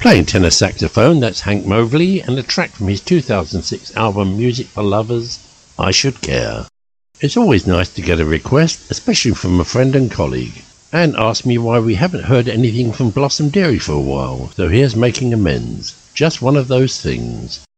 Playing tenor saxophone, that's Hank Mobley, and a track from his 2006 album Music for Lovers, I Should Care. It's always nice to get a request, especially from a friend and colleague. Anne asked me why we haven't heard anything from Blossom Dairy for a while, so here's making amends. Just one of those things.